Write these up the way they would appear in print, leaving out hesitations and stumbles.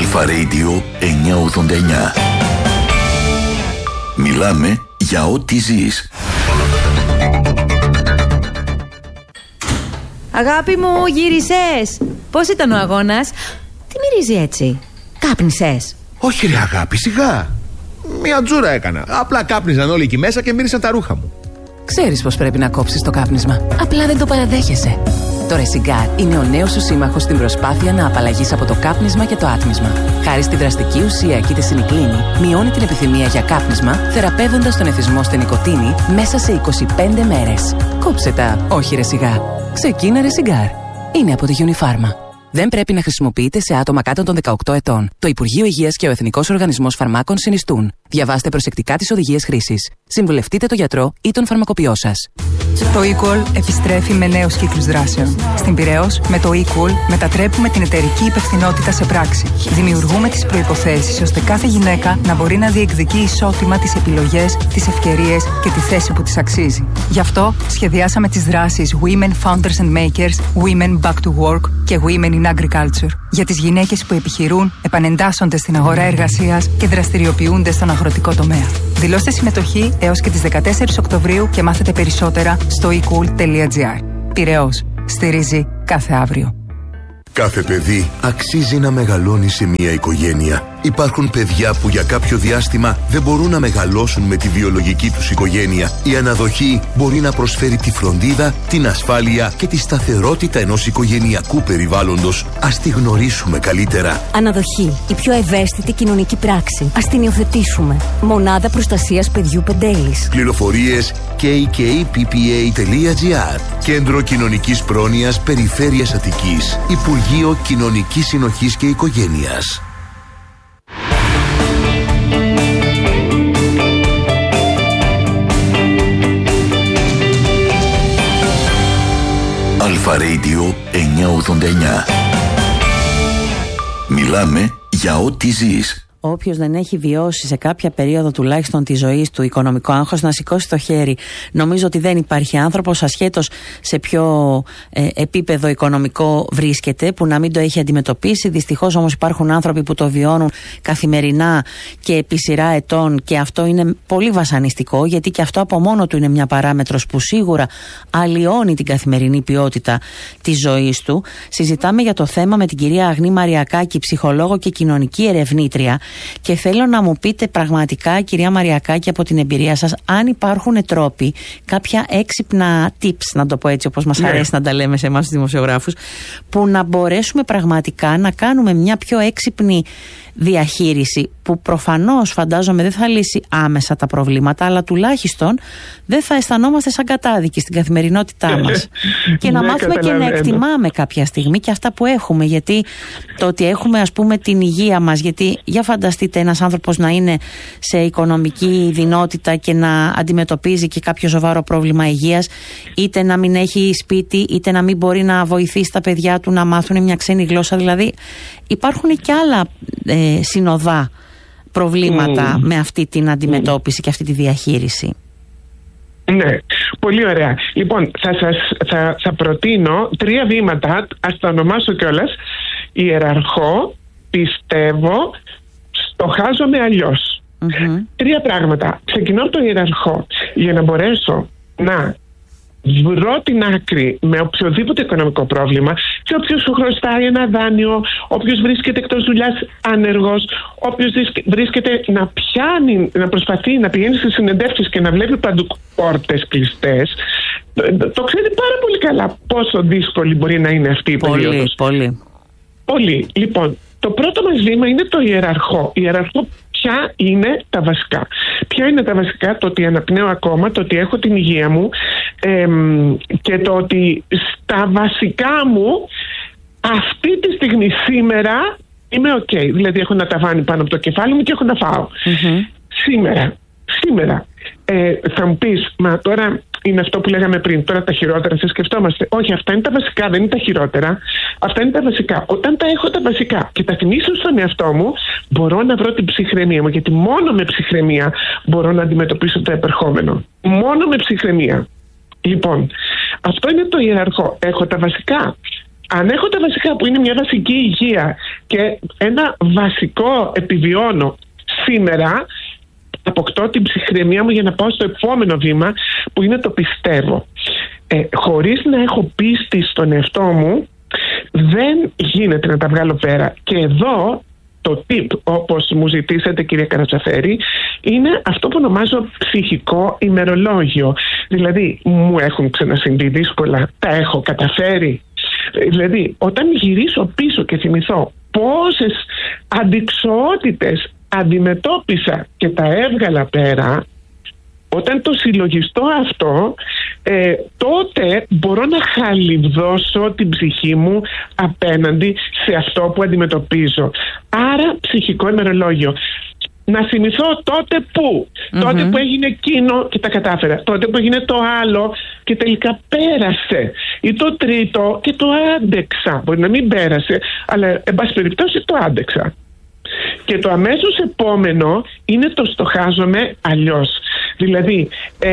Αλφα Radio 989. Μιλάμε για ό,τι ζεις. Αγάπη μου, γύρισες? Πώς ήταν ο αγώνας? Τι μυρίζει έτσι? Κάπνισες? Όχι ρε αγάπη, σιγά. Μια τζούρα έκανα. Απλά κάπνιζαν όλοι εκεί μέσα και μύρισαν τα ρούχα μου. Ξέρεις πως πρέπει να κόψεις το κάπνισμα. Απλά δεν το παραδέχεσαι. Το Resigar είναι ο νέος σου σύμμαχος στην προσπάθεια να απαλλαγείς από το κάπνισμα και το άτμισμα. Χάρη στη δραστική ουσία κητεσινικλίνη, μειώνει την επιθυμία για κάπνισμα, θεραπεύοντας τον εθισμό στην νοικοτήνη μέσα σε 25 μέρες. Κόψε τα, όχι Resigar. Ξεκίνα Resigar. Είναι από τη Unifarma. Δεν πρέπει να χρησιμοποιείται σε άτομα κάτω των 18 ετών. Το Υπουργείο Υγείας και ο Εθνικός Οργανισμός Φαρμάκων συνιστούν. Διαβάστε προσεκτικά τις οδηγίες χρήσης. Συμβουλευτείτε τον γιατρό ή τον φαρμακοποιό σας. Το eQual επιστρέφει με νέους κύκλους δράσεων. Στην Πειραιώς, με το eQual μετατρέπουμε την εταιρική υπευθυνότητα σε πράξη. Δημιουργούμε τις προϋποθέσεις ώστε κάθε γυναίκα να μπορεί να διεκδικεί ισότιμα τις επιλογές, τις ευκαιρίες και τη θέση που της αξίζει. Γι' αυτό σχεδιάσαμε τις δράσεις Women Founders and Makers, Women Back to Work και Women in Agriculture. Για τις γυναίκες που επιχειρούν, επανεντάσσονται στην αγορά εργασίας και δραστηριοποιούνται στον αγροτικό τομέα. Δηλώστε συμμετοχή έως και τις 14 Οκτωβρίου και μάθετε περισσότερα στο ecool.gr. Πειραιώς. Στηρίζει κάθε αύριο. Κάθε παιδί αξίζει να μεγαλώνει σε μια οικογένεια. Υπάρχουν παιδιά που για κάποιο διάστημα δεν μπορούν να μεγαλώσουν με τη βιολογική τους οικογένεια. Η αναδοχή μπορεί να προσφέρει τη φροντίδα, την ασφάλεια και τη σταθερότητα ενός οικογενειακού περιβάλλοντος. Ας τη γνωρίσουμε καλύτερα. Αναδοχή. Η πιο ευαίσθητη κοινωνική πράξη. Ας την υιοθετήσουμε. Μονάδα Προστασίας Παιδιού Πεντέλης. Πληροφορίες kkppa.gr. Κέντρο Κοινωνικής Πρόνοιας Περιφέρειας Αττικής. Υπουργείο Κοινωνικής Συνοχής και Οικογένειας. Αλφα Radio 989. Μιλάμε για ό,τι ζεις. Όποιος δεν έχει βιώσει σε κάποια περίοδο τουλάχιστον της ζωής του οικονομικό άγχος, να σηκώσει το χέρι. Νομίζω ότι δεν υπάρχει άνθρωπος, ασχέτως σε ποιο επίπεδο οικονομικό βρίσκεται, που να μην το έχει αντιμετωπίσει. Δυστυχώς όμως υπάρχουν άνθρωποι που το βιώνουν καθημερινά και επί σειρά ετών, και αυτό είναι πολύ βασανιστικό, γιατί και αυτό από μόνο του είναι μια παράμετρος που σίγουρα αλλοιώνει την καθημερινή ποιότητα της ζωής του. Συζητάμε για το θέμα με την κυρία Αγνή Μαριακάκη, ψυχολόγο και κοινωνική ερευνήτρια. Και θέλω να μου πείτε πραγματικά, κυρία Μαριακάκη, από την εμπειρία σας, αν υπάρχουν τρόποι, κάποια έξυπνα tips, να το πω έτσι όπως μας αρέσει να τα λέμε σε εμάς τους δημοσιογράφους, που να μπορέσουμε πραγματικά να κάνουμε μια πιο έξυπνη διαχείριση, που προφανώς φαντάζομαι δεν θα λύσει άμεσα τα προβλήματα, αλλά τουλάχιστον δεν θα αισθανόμαστε σαν κατάδικοι στην καθημερινότητά μας. Και να μάθουμε και να εκτιμάμε κάποια στιγμή και αυτά που έχουμε, γιατί το ότι έχουμε, ας πούμε, την υγεία μας, γιατί για φανταστείτε ένας άνθρωπος να είναι σε οικονομική δεινότητα και να αντιμετωπίζει και κάποιο σοβαρό πρόβλημα υγείας, είτε να μην έχει σπίτι, είτε να μην μπορεί να βοηθήσει τα παιδιά του να μάθουν μια ξένη γλώσσα. Δηλαδή υπάρχουν και άλλα συνοδά προβλήματα με αυτή την αντιμετώπιση και αυτή τη διαχείριση. Ναι, πολύ ωραία. Λοιπόν, θα προτείνω 3 βήματα, ας τα ονομάσω κιόλας: ιεραρχώ, πιστεύω, στοχάζομαι αλλιώς. 3 πράγματα. Ξεκινώ από το ιεραρχώ. Για να μπορέσω να βρω την άκρη με οποιοδήποτε οικονομικό πρόβλημα, και όποιος σου χρωστάει ένα δάνειο, όποιος βρίσκεται εκτός δουλειάς άνεργος, όποιος βρίσκεται να προσπαθεί να πηγαίνει στις συνεντεύξεις και να βλέπει παντού πόρτες κλειστές, το ξέρει πάρα πολύ καλά πόσο δύσκολη μπορεί να είναι αυτή η περίοδος. Πολύ. Λοιπόν, το πρώτο μας βήμα είναι το ιεραρχώ. Ποια είναι τα βασικά? Ποια είναι τα βασικά? Το ότι αναπνέω ακόμα, το ότι έχω την υγεία μου, και το ότι στα βασικά μου αυτή τη στιγμή σήμερα είμαι ok. Δηλαδή έχω ένα ταβάνι πάνω από το κεφάλι μου και έχω να φάω. Σήμερα. Θα μου πεις, μα τώρα είναι αυτό που λέγαμε πριν, τώρα τα χειρότερα σε σκεφτόμαστε. Όχι, αυτά είναι τα βασικά, δεν είναι τα χειρότερα. Αυτά είναι τα βασικά. Όταν τα έχω τα βασικά και τα θυμίσω στον εαυτό μου, μπορώ να βρω την ψυχραιμία μου, γιατί μόνο με ψυχραιμία μπορώ να αντιμετωπίσω το επερχόμενο. Μόνο με ψυχραιμία. Λοιπόν, αυτό είναι το ιεραρχώ. Έχω τα βασικά. Αν έχω τα βασικά, που είναι μια βασική υγεία Και ένα βασικό επιβιώνω σήμερα, αποκτώ την ψυχραιμία μου για να πάω στο επόμενο βήμα, που είναι το πιστεύω. Χωρίς να έχω πίστη στον εαυτό μου, δεν γίνεται να τα βγάλω πέρα. Και εδώ το tip, όπως μου ζητήσατε κυρία Καρατσαφέρη, είναι αυτό που ονομάζω ψυχικό ημερολόγιο. Δηλαδή μου έχουν ξανασυμβεί δύσκολα, τα έχω καταφέρει. Δηλαδή όταν γυρίσω πίσω και θυμηθώ πόσες αντιξοότητες αντιμετώπισα και τα έβγαλα πέρα, όταν το συλλογιστώ αυτό, τότε μπορώ να χαλιβδώσω την ψυχή μου απέναντι σε αυτό που αντιμετωπίζω. Άρα ψυχικό ημερολόγιο. Να θυμηθώ τότε τότε που έγινε εκείνο και τα κατάφερα, τότε που έγινε το άλλο και τελικά πέρασε, ή το τρίτο και το άντεξα. Μπορεί να μην πέρασε, αλλά εν πάση περιπτώσει το άντεξα. Και το αμέσως επόμενο είναι το στοχάζομαι αλλιώς. Δηλαδή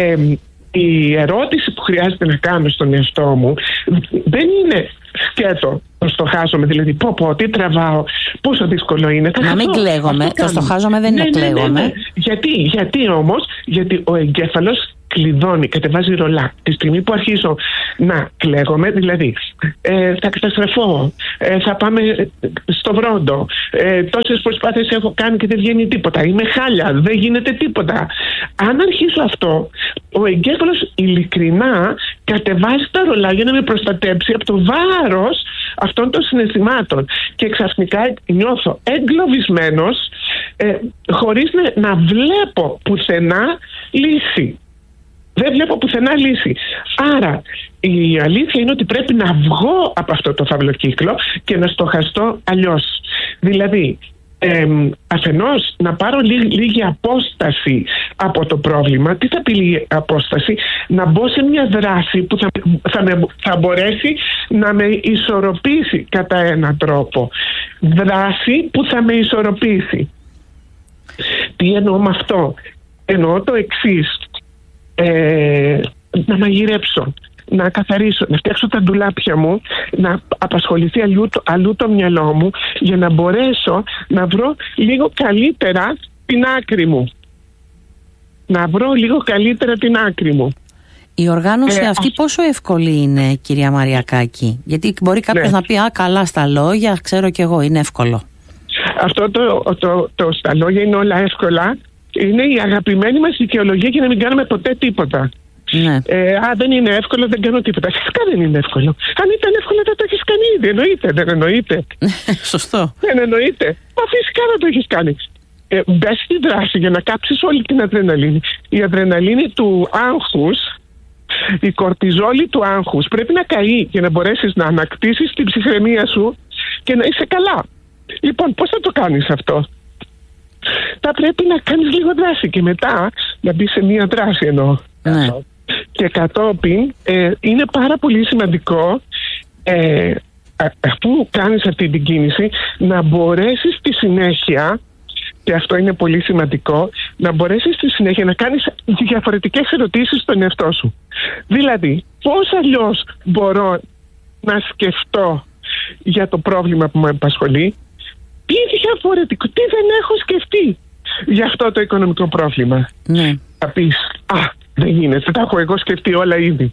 η ερώτηση που χρειάζεται να κάνω στον εαυτό μου δεν είναι σκέτο το στοχάζομαι, δηλαδή πω τι τραβάω, πόσο δύσκολο είναι. Να μην κλαίγομαι, το στοχάζομαι δεν είναι κλαίγομαι. Ναι. Γιατί όμως, γιατί ο εγκέφαλος κλειδώνει, κατεβάζει ρολά. Τη στιγμή που αρχίζω να κλαίγομαι, δηλαδή θα καταστραφώ, θα πάμε στο βρόντο, τόσες προσπάθειες έχω κάνει και δεν βγαίνει τίποτα, είμαι χάλια, δεν γίνεται τίποτα. Αν αρχίσω αυτό, ο εγκέφαλος ειλικρινά κατεβάζει τα ρολά για να με προστατέψει από το βάρος αυτών των συναισθημάτων, και ξαφνικά νιώθω εγκλωβισμένος, χωρίς να βλέπω πουθενά λύση. Δεν βλέπω πουθενά λύση. Άρα η αλήθεια είναι ότι πρέπει να βγω από αυτό το φαύλο κύκλο και να στοχαστώ αλλιώς. Δηλαδή αφενός να πάρω λίγη απόσταση από το πρόβλημα. Τι θα πει λίγη απόσταση? Να μπω σε μια δράση που θα μπορέσει να με ισορροπήσει κατά έναν τρόπο. Δράση που θα με ισορροπήσει. Τι εννοώ με αυτό? Εννοώ το εξής. Να μαγειρέψω, να καθαρίσω, να φτιάξω τα ντουλάπια μου, να απασχοληθεί αλλού το μυαλό μου, για να μπορέσω να βρω λίγο καλύτερα την άκρη μου. Η οργάνωση αυτή πόσο εύκολη είναι, κυρία Μαριακάκη? Γιατί μπορεί κάποιος να πει καλά στα λόγια, ξέρω κι εγώ, είναι εύκολο. Αυτό το στα λόγια είναι όλα εύκολα. Είναι η αγαπημένη μας δικαιολογία για να μην κάνουμε ποτέ τίποτα. Ναι. Δεν είναι εύκολο, δεν κάνω τίποτα. Φυσικά δεν είναι εύκολο. Αν ήταν εύκολο δεν το έχεις κάνει ήδη. Δεν εννοείται. Σωστό. Δεν εννοείται. Φυσικά δεν το έχεις κάνει. Μπες στη δράση για να κάψεις όλη την αδρεναλίνη. Η αδρεναλίνη του άγχους, η κορτιζόλη του άγχους πρέπει να καεί για να μπορέσεις να ανακτήσεις την ψυχραιμία σου και να είσαι καλά. Λοιπόν, πώς θα το κάνεις αυτό? Θα πρέπει να κάνεις λίγο δράση και μετά να μπεις σε μία δράση εννοώ. Ναι. Και κατόπιν είναι πάρα πολύ σημαντικό αφού κάνεις αυτή την κίνηση να μπορέσεις στη συνέχεια, και αυτό είναι πολύ σημαντικό, να μπορέσεις στη συνέχεια να κάνεις διαφορετικές ερωτήσεις στον εαυτό σου. Δηλαδή, πώς αλλιώς μπορώ να σκεφτώ για το πρόβλημα που με απασχολεί, τι διαφορετικό, τι δεν έχω σκεφτεί για αυτό το οικονομικό πρόβλημα. Ναι. Θα πεις, δεν γίνεται, τα έχω εγώ σκεφτεί όλα ήδη.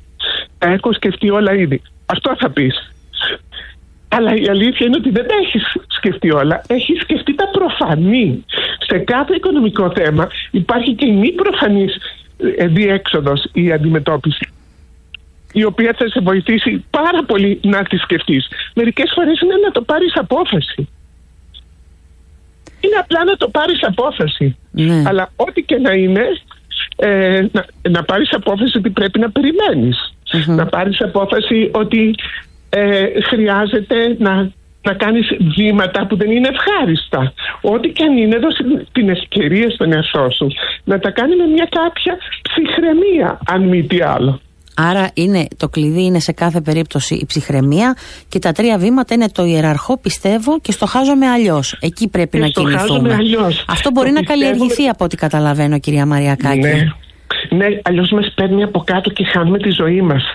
Αυτό θα πεις. Αλλά η αλήθεια είναι ότι δεν τα έχεις σκεφτεί όλα. Έχεις σκεφτεί τα προφανή. Σε κάθε οικονομικό θέμα υπάρχει και η μη προφανής διέξοδος ή αντιμετώπιση, η οποία θα σε βοηθήσει πάρα πολύ να τη σκεφτείς. Μερικές φορές είναι να το πάρεις απόφαση. Είναι απλά να το πάρεις απόφαση. Ναι. Αλλά ό,τι και να είναι, να πάρεις απόφαση ότι πρέπει να περιμένεις. Να πάρεις απόφαση ότι χρειάζεται να κάνεις βήματα που δεν είναι ευχάριστα. Ό,τι και αν είναι, δώσε την ευκαιρία στον εαυτό σου να τα κάνει με μια κάποια ψυχραιμία, αν μη τι άλλο. Άρα το κλειδί είναι σε κάθε περίπτωση η ψυχραιμία, και τα 3 βήματα είναι το ιεραρχώ, πιστεύω και στοχάζομαι αλλιώς. Εκεί πρέπει να κινηθούμε. Αλλιώς. Αυτό μπορεί να καλλιεργηθεί από ό,τι καταλαβαίνω, κυρία Μαριακάκη. Ναι, αλλιώς μας παίρνει από κάτω και χάνουμε τη ζωή μας.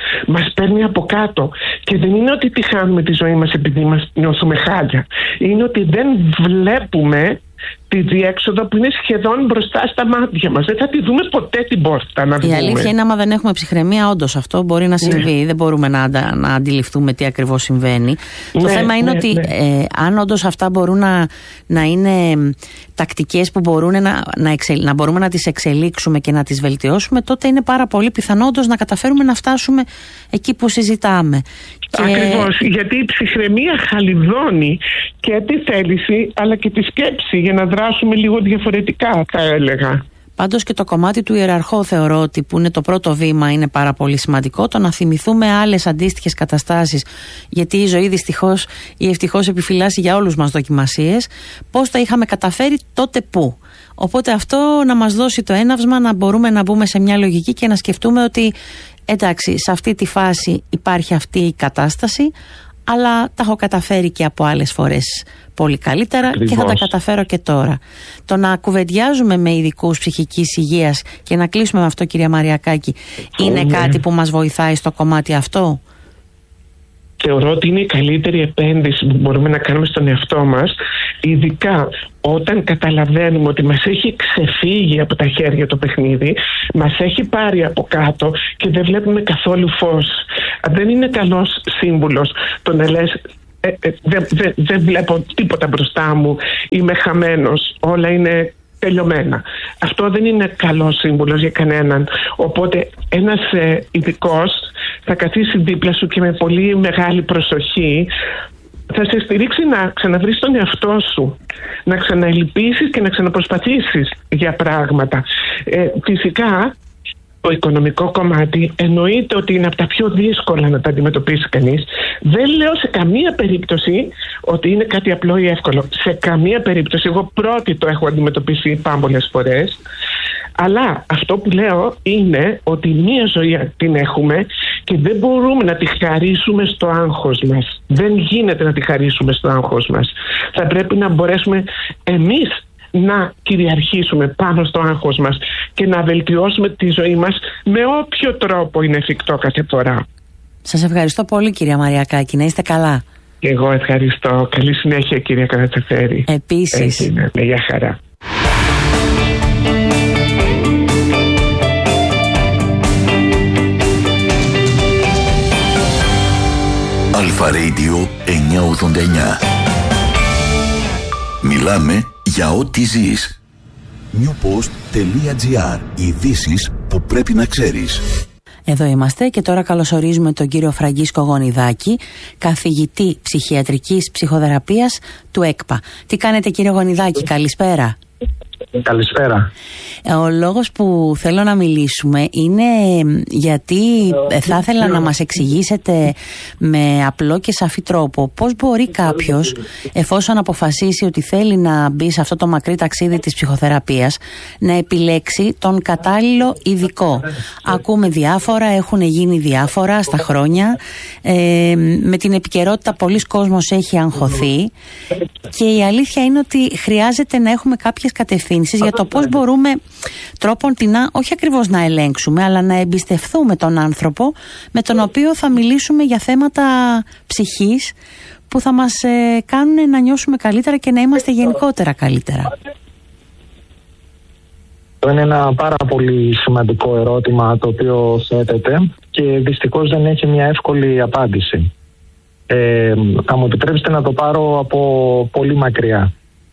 μας παίρνει από κάτω. Και δεν είναι ότι τη χάνουμε τη ζωή μας επειδή μας νιώθουμε χάλια. Είναι ότι δεν βλέπουμε τη διέξοδο που είναι σχεδόν μπροστά στα μάτια μας. Δεν θα τη δούμε ποτέ την πόρτα να βγούμε. Η αλήθεια είναι, άμα δεν έχουμε ψυχραιμία, όντως αυτό μπορεί να συμβεί. Δεν μπορούμε να αντιληφθούμε τι ακριβώς συμβαίνει. Το θέμα είναι ότι αν όντως αυτά μπορούν να είναι τακτικές που μπορούν να μπορούμε να τις εξελίξουμε και να τις βελτιώσουμε, τότε είναι πάρα πολύ πιθανό όντως να καταφέρουμε να φτάσουμε εκεί που συζητάμε. Ακριβώς, γιατί η ψυχραιμία χαλιδώνει και τη θέληση αλλά και τη σκέψη για να δράσουμε λίγο διαφορετικά, θα έλεγα. Πάντως και το κομμάτι του ιεραρχώ θεωρώ ότι που είναι το πρώτο βήμα είναι πάρα πολύ σημαντικό, το να θυμηθούμε άλλες αντίστοιχες καταστάσεις, γιατί η ζωή δυστυχώς ή ευτυχώς επιφυλάσσει για όλους μας δοκιμασίες, πώς τα είχαμε καταφέρει τότε που. Οπότε αυτό να μας δώσει το έναυσμα να μπορούμε να μπούμε σε μια λογική και να σκεφτούμε ότι εντάξει, σε αυτή τη φάση υπάρχει αυτή η κατάσταση, αλλά τα έχω καταφέρει και από άλλες φορές πολύ καλύτερα. Ακριβώς. Και θα τα καταφέρω και τώρα. Το να κουβεντιάζουμε με ειδικούς ψυχικής υγείας και να κλείσουμε με αυτό, κυρία Μαριακάκη, είναι κάτι που μας βοηθάει στο κομμάτι αυτό? Θεωρώ ότι είναι η καλύτερη επένδυση που μπορούμε να κάνουμε στον εαυτό μας, ειδικά όταν καταλαβαίνουμε ότι μας έχει ξεφύγει από τα χέρια το παιχνίδι, μας έχει πάρει από κάτω και δεν βλέπουμε καθόλου φως. Δεν είναι καλός σύμβουλος το να λες δεν βλέπω τίποτα μπροστά μου, είμαι χαμένος, όλα είναι τελειωμένα. Αυτό δεν είναι καλός σύμβουλος για κανέναν. Οπότε ένας ειδικός θα καθίσει δίπλα σου και με πολύ μεγάλη προσοχή θα σε στηρίξει να ξαναβρεις τον εαυτό σου, να ξαναελπίσεις και να ξαναπροσπαθήσεις για πράγματα. Φυσικά το οικονομικό κομμάτι εννοείται ότι είναι από τα πιο δύσκολα να τα αντιμετωπίσει κανείς. Δεν λέω σε καμία περίπτωση ότι είναι κάτι απλό ή εύκολο. Σε καμία περίπτωση. Εγώ πρώτη το έχω αντιμετωπίσει πάμπολες φορές. Αλλά αυτό που λέω είναι ότι μία ζωή την έχουμε και δεν μπορούμε να τη χαρίσουμε στο άγχος μας. Δεν γίνεται να τη χαρίσουμε στο άγχος μας. Θα πρέπει να μπορέσουμε εμείς να κυριαρχήσουμε πάνω στο άγχος μας και να βελτιώσουμε τη ζωή μας με όποιο τρόπο είναι εφικτό κάθε φορά. Σας ευχαριστώ πολύ, κυρία Μαριακάκη. Να είστε καλά. Και εγώ ευχαριστώ. Καλή συνέχεια, κυρία Καρατσαφέρη. Επίσης. Γεια χαρά. Αλφα Radio 989. Μιλάμε για ό,τι ζεις. Newpost.gr. Ειδήσεις που πρέπει να ξέρεις. Εδώ είμαστε και τώρα καλωσορίζουμε τον κύριο Φραγκίσκο Γονιδάκη, καθηγητή ψυχιατρικής ψυχοθεραπείας του ΕΚΠΑ. Τι κάνετε, κύριε Γονιδάκη? Καλησπέρα. Καλησπέρα. Ο λόγος που θέλω να μιλήσουμε είναι γιατί θα ήθελα να μας εξηγήσετε με απλό και σαφή τρόπο πώς μπορεί κάποιος, εφόσον αποφασίσει ότι θέλει να μπει σε αυτό το μακρύ ταξίδι της ψυχοθεραπείας, να επιλέξει τον κατάλληλο ειδικό. Ακούμε διάφορα, έχουν γίνει διάφορα στα χρόνια, με την επικαιρότητα πολλοί κόσμος έχει αγχωθεί και η αλήθεια είναι ότι χρειάζεται να έχουμε κάποιες κατευθύνσεις για το πώς μπορούμε τρόπον όχι ακριβώς να ελέγξουμε, αλλά να εμπιστευθούμε τον άνθρωπο με τον οποίο θα μιλήσουμε για θέματα ψυχής που θα μας κάνουν να νιώσουμε καλύτερα και να είμαστε γενικότερα καλύτερα. Είναι ένα πάρα πολύ σημαντικό ερώτημα το οποίο θέτεται και δυστυχώς δεν έχει μια εύκολη απάντηση. Θα μου επιτρέψετε να το πάρω από πολύ μακριά.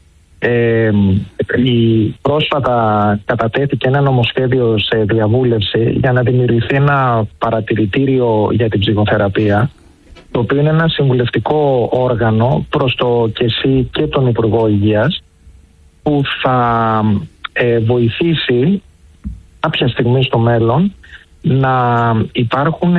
Πρόσφατα κατατέθηκε ένα νομοσχέδιο σε διαβούλευση για να δημιουργηθεί ένα παρατηρητήριο για την ψυχοθεραπεία, το οποίο είναι ένα συμβουλευτικό όργανο προς το ΚΕΣΥ και τον Υπουργό Υγείας, που θα βοηθήσει κάποια στιγμή στο μέλλον να υπάρχουν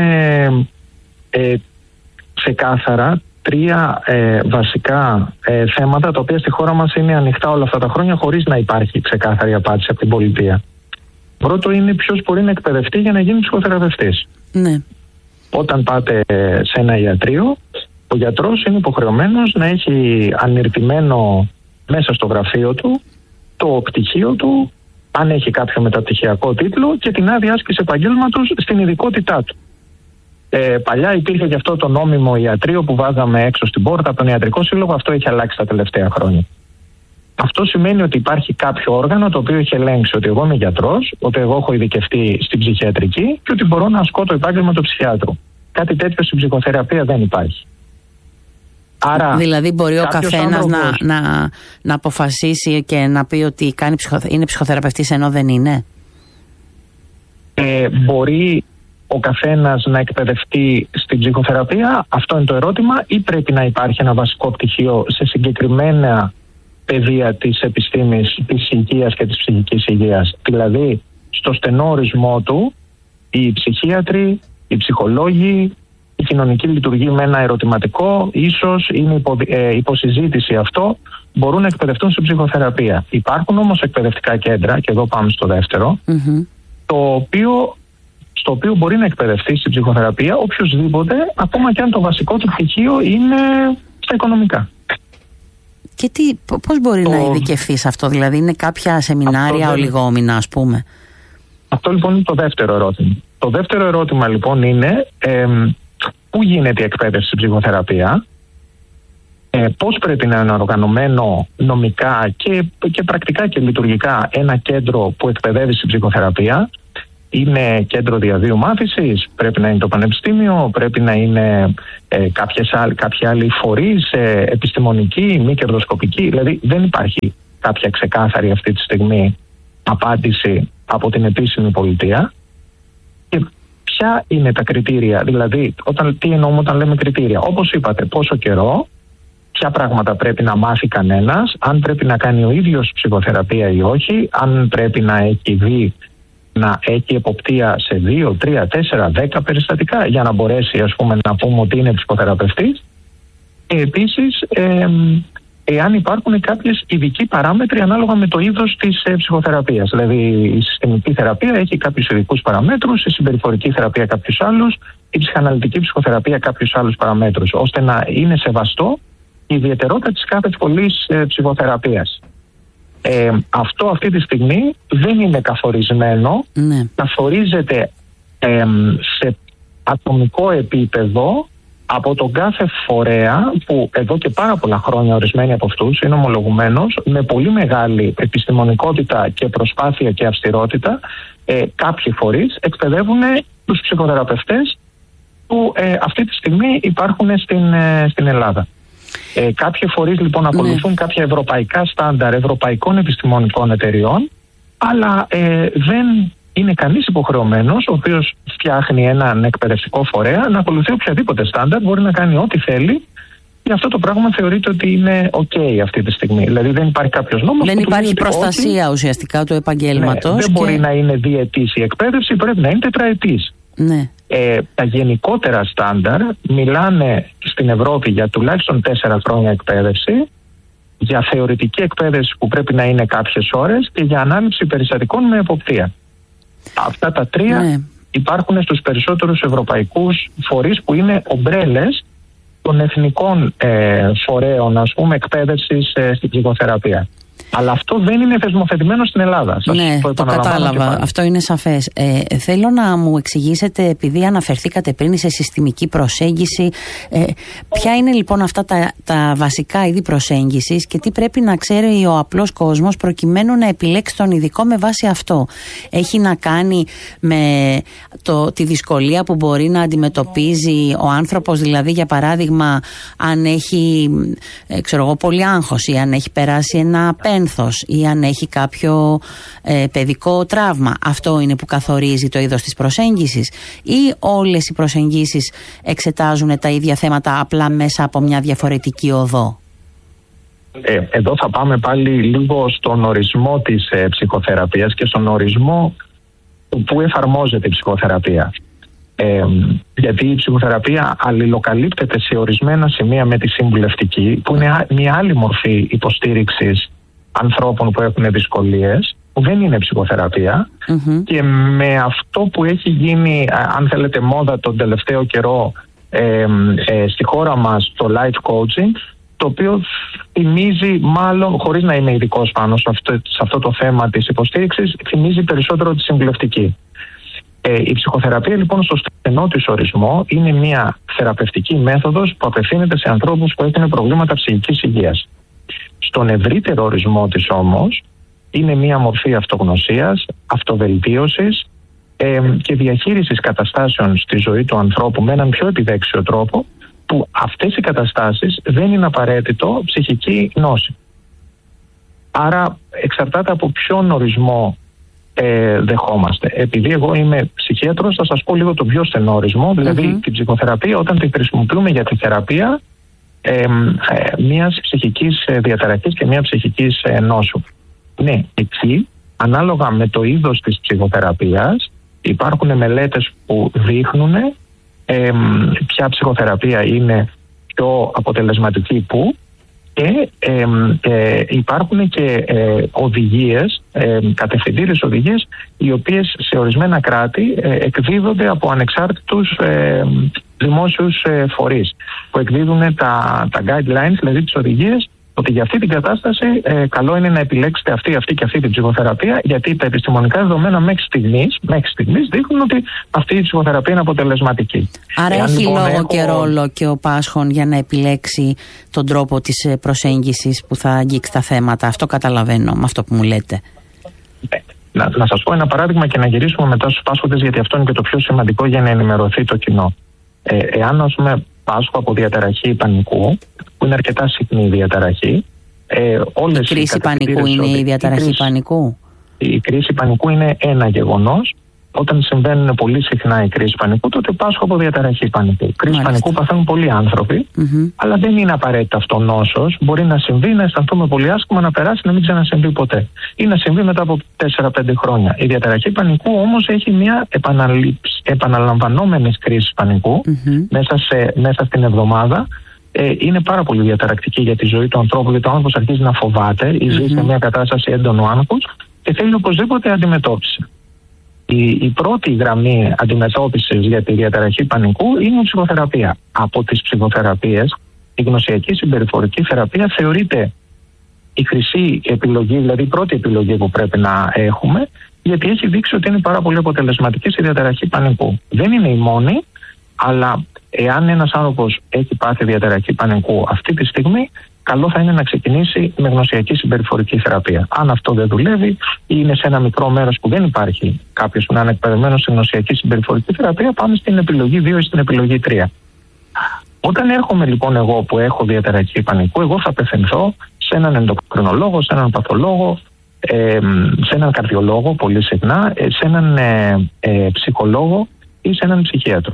ξεκάθαρα τρία βασικά θέματα, τα οποία στη χώρα μας είναι ανοιχτά όλα αυτά τα χρόνια χωρίς να υπάρχει ξεκάθαρη απάντηση από την πολιτεία. Πρώτο είναι ποιος μπορεί να εκπαιδευτεί για να γίνει ψυχοθεραπευτής. Ναι. Όταν πάτε σε ένα ιατρείο, ο γιατρός είναι υποχρεωμένος να έχει ανιρτημένο μέσα στο γραφείο του το πτυχίο του, αν έχει κάποιο μεταπτυχιακό τίτλο, και την άδεια άσκηση επαγγέλματος στην ειδικότητά του. Παλιά υπήρχε και αυτό το νόμιμο ιατρείο που βάζαμε έξω στην πόρτα από τον Ιατρικό Σύλλογο. Αυτό έχει αλλάξει τα τελευταία χρόνια. Αυτό σημαίνει ότι υπάρχει κάποιο όργανο το οποίο έχει ελέγξει ότι εγώ είμαι γιατρός, ότι εγώ έχω ειδικευτεί στην ψυχιατρική και ότι μπορώ να ασκώ το επάγγελμα του ψυχιάτρου. Κάτι τέτοιο στην ψυχοθεραπεία δεν υπάρχει. Άρα, δηλαδή μπορεί ο καθένας να αποφασίσει και να πει ότι είναι ψυχοθεραπευτής ενώ δεν είναι. Μπορεί ο καθένας να εκπαιδευτεί στην ψυχοθεραπεία, αυτό είναι το ερώτημα, ή πρέπει να υπάρχει ένα βασικό πτυχίο σε συγκεκριμένα πεδία της επιστήμης της υγείας και της ψυχικής υγείας. Δηλαδή, στο στενό ορισμό του, οι ψυχίατροι, οι ψυχολόγοι, η κοινωνική λειτουργία με ένα ερωτηματικό, ίσως είναι υποσυζήτηση αυτό, μπορούν να εκπαιδευτούν στην ψυχοθεραπεία. Υπάρχουν όμως εκπαιδευτικά κέντρα, και εδώ πάμε στο δεύτερο, στο οποίο μπορεί να εκπαιδευτεί στην ψυχοθεραπεία οποιοδήποτε, ακόμα και αν το βασικό του πτυχίο είναι στα οικονομικά. Και πώς μπορεί να ειδικευθεί σε αυτό, δηλαδή είναι κάποια σεμινάρια ολιγόμινα, ας πούμε? Αυτό λοιπόν είναι το δεύτερο ερώτημα. Το δεύτερο ερώτημα λοιπόν είναι πού γίνεται η εκπαίδευση στην ψυχοθεραπεία, πώς πρέπει να είναι οργανωμένο νομικά και πρακτικά και λειτουργικά ένα κέντρο που εκπαιδεύει στην ψυχοθεραπεία. Είναι κέντρο διαβίου μάθησης, πρέπει να είναι το πανεπιστήμιο, πρέπει να είναι κάποιοι άλλοι φορείς, επιστημονικοί, μη κερδοσκοπικοί. Δηλαδή δεν υπάρχει κάποια ξεκάθαρη αυτή τη στιγμή απάντηση από την επίσημη πολιτεία. Και ποια είναι τα κριτήρια, δηλαδή τι εννοούμε όταν λέμε κριτήρια? Όπως είπατε, πόσο καιρό, ποια πράγματα πρέπει να μάθει κανένας, αν πρέπει να κάνει ο ίδιος ψυχοθεραπεία ή όχι, αν πρέπει να έχει δει, να έχει εποπτεία σε 2, 3, 4, 10 περιστατικά για να μπορέσει, ας πούμε, να πούμε ότι είναι ψυχοθεραπευτής. Και επίσης, εάν υπάρχουν κάποιες ειδικοί παράμετροι ανάλογα με το είδος της ψυχοθεραπείας. Δηλαδή η συστημική θεραπεία έχει κάποιους ειδικούς παραμέτρους, η συμπεριφορική θεραπεία κάποιους άλλους, η ψυχαναλυτική ψυχοθεραπεία κάποιους άλλους παραμέτρους, ώστε να είναι σεβαστό η ιδιαιτερότητα της κάθε σχολής ψυχοθεραπείας. Αυτό αυτή τη στιγμή δεν είναι καθορισμένο. Καθορίζεται σε ατομικό επίπεδο από τον κάθε φορέα που εδώ και πάρα πολλά χρόνια ορισμένοι από αυτούς είναι ομολογουμένος με πολύ μεγάλη επιστημονικότητα και προσπάθεια και αυστηρότητα. Κάποιοι φορείς εκπαιδεύουν τους ψυχοθεραπευτές που αυτή τη στιγμή υπάρχουν στην Ελλάδα. Κάποιοι φορείς λοιπόν ακολουθούν κάποια ευρωπαϊκά στάνταρ ευρωπαϊκών επιστημονικών εταιριών, αλλά δεν είναι κανείς υποχρεωμένος, ο οποίος φτιάχνει έναν εκπαιδευτικό φορέα, να ακολουθεί οποιαδήποτε στάνταρ, μπορεί να κάνει ό,τι θέλει. Και αυτό το πράγμα θεωρείται ότι είναι OK αυτή τη στιγμή. Δηλαδή δεν υπάρχει κάποιος νόμος. Δεν υπάρχει προστασία ουσιαστικά του επαγγέλματος. Δεν μπορεί να είναι διετής η εκπαίδευση, πρέπει να είναι τετραετής. Ναι. Τα γενικότερα στάνταρ μιλάνε στην Ευρώπη για τουλάχιστον 4 χρόνια εκπαίδευση, για θεωρητική εκπαίδευση που πρέπει να είναι κάποιες ώρες και για ανάληψη περιστατικών με εποπτεία. Αυτά τα 3 υπάρχουν στους περισσότερους ευρωπαϊκούς φορείς που είναι ομπρέλες των εθνικών φορέων, ας πούμε, εκπαίδευσης στην ψυχοθεραπεία. Αλλά αυτό δεν είναι θεσμοθετημένο στην Ελλάδα. Ναι, το κατάλαβα. Αυτό είναι σαφές. Θέλω να μου εξηγήσετε, επειδή αναφερθήκατε πριν σε συστημική προσέγγιση, ποια είναι λοιπόν αυτά τα βασικά είδη προσέγγισης και τι πρέπει να ξέρει ο απλός κόσμος προκειμένου να επιλέξει τον ειδικό με βάση αυτό. Έχει να κάνει με τη δυσκολία που μπορεί να αντιμετωπίζει ο άνθρωπος, δηλαδή για παράδειγμα αν έχει πολύ άγχος ή αν έχει περάσει ένα πένθος ή αν έχει κάποιο παιδικό τραύμα. Αυτό είναι που καθορίζει το είδος της προσέγγισης, ή όλες οι προσεγγίσεις εξετάζουν τα ίδια θέματα απλά μέσα από μια διαφορετική οδό? Εδώ θα πάμε πάλι λίγο στον ορισμό της ψυχοθεραπείας και στον ορισμό που εφαρμόζεται η ψυχοθεραπεία. Γιατί η ψυχοθεραπεία αλληλοκαλύπτεται σε ορισμένα σημεία με τη συμβουλευτική, που είναι μια άλλη μορφή υποστήριξης ανθρώπων που έχουν δυσκολίες, που δεν είναι ψυχοθεραπεία, και με αυτό που έχει γίνει, αν θέλετε, μόδα τον τελευταίο καιρό στη χώρα μας, το life coaching, το οποίο θυμίζει, μάλλον χωρίς να είμαι ειδικός πάνω σε αυτό το θέμα της υποστήριξης, θυμίζει περισσότερο τη συμβουλευτική. Η ψυχοθεραπεία λοιπόν στο στενό της ορισμό είναι μια θεραπευτική μέθοδος που απευθύνεται σε ανθρώπους που έχουν προβλήματα ψυχικής υγείας. Στον ευρύτερο ορισμό της όμως είναι μια μορφή αυτογνωσίας, αυτοβελτίωσης και διαχείρισης καταστάσεων στη ζωή του ανθρώπου με έναν πιο επιδέξιο τρόπο, που αυτές οι καταστάσεις δεν είναι απαραίτητο ψυχική νόση. Άρα εξαρτάται από ποιον ορισμό δεχόμαστε. Επειδή εγώ είμαι ψυχίατρος, θα σας πω λίγο το πιο στενό ορισμό, δηλαδή την ψυχοθεραπεία όταν τη χρησιμοποιούμε για τη θεραπεία μιας ψυχικής διαταραχής και μια ψυχικής νόσου. Ναι, εκεί ανάλογα με το είδος της ψυχοθεραπείας υπάρχουν μελέτες που δείχνουν ποια ψυχοθεραπεία είναι πιο αποτελεσματική που, και υπάρχουν και οδηγίες, κατευθυντήριες οδηγίες, οι οποίες σε ορισμένα κράτη εκδίδονται από ανεξάρτητους δημόσιους φορείς που εκδίδουν τα guidelines, δηλαδή τις οδηγίες, ότι για αυτή την κατάσταση καλό είναι να επιλέξετε αυτή και αυτή την ψυχοθεραπεία, γιατί τα επιστημονικά δεδομένα μέχρι στιγμής δείχνουν ότι αυτή η ψυχοθεραπεία είναι αποτελεσματική. Άρα έχει λόγο και ρόλο και ο πάσχων για να επιλέξει τον τρόπο της προσέγγισης που θα αγγίξει τα θέματα. Αυτό καταλαβαίνω με αυτό που μου λέτε. Να σας πω ένα παράδειγμα και να γυρίσουμε μετά στους πάσχοντες, γιατί αυτό είναι και το πιο σημαντικό για να ενημερωθεί το κοινό. Εάν ας πούμε πάσχω από διαταραχή πανικού, που είναι αρκετά συχνή η διαταραχή. Η κρίση πανικού είναι η διαταραχή πανικού. Η κρίση πανικού είναι ένα γεγονός. Όταν συμβαίνουν πολύ συχνά η κρίση πανικού, τότε πάσχω από διαταραχή πανικού. Κρίση πανικού παθαίνουν πολλοί άνθρωποι, αλλά δεν είναι απαραίτητα αυτό νόσος. Μπορεί να συμβεί, να αισθανθούμε πολύ άσχημα, να περάσει, να μην ξανασυμβεί ποτέ. Ή να συμβεί μετά από 4-5 χρόνια. Η διαταραχή πανικού όμως έχει μια επαναλαμβανόμενη κρίση πανικού μέσα στην εβδομάδα. Είναι πάρα πολύ διαταρακτική για τη ζωή του ανθρώπου, γιατί ο άνθρωπος αρχίζει να φοβάται ή ζει σε μια κατάσταση έντονου άγχους και θέλει οπωσδήποτε αντιμετώπιση. Η πρώτη γραμμή αντιμετώπισης για τη διαταραχή πανικού είναι η ψυχοθεραπεία. Από τις ψυχοθεραπείες, η γνωσιακή συμπεριφορική θεραπεία θεωρείται η χρυσή επιλογή, δηλαδή η πρώτη επιλογή που πρέπει να έχουμε, γιατί έχει δείξει ότι είναι πάρα πολύ αποτελεσματική στη διαταραχή πανικού. Δεν είναι η μόνη, αλλά εάν ένας άνθρωπος έχει πάθει διαταραχή πανικού αυτή τη στιγμή, καλό θα είναι να ξεκινήσει με γνωσιακή συμπεριφορική θεραπεία. Αν αυτό δεν δουλεύει ή είναι σε ένα μικρό μέρος που δεν υπάρχει κάποιος που να είναι εκπαιδευμένος στη γνωσιακή συμπεριφορική θεραπεία, πάμε στην επιλογή 2 ή στην επιλογή 3. Όταν έρχομαι λοιπόν εγώ που έχω διαταραχή πανικού, εγώ θα απευθυνθώ σε έναν ενδοκρινολόγο, σε έναν παθολόγο, σε έναν καρδιολόγο πολύ συχνά, σε έναν ψυχολόγο ή σε έναν ψυχίατρο.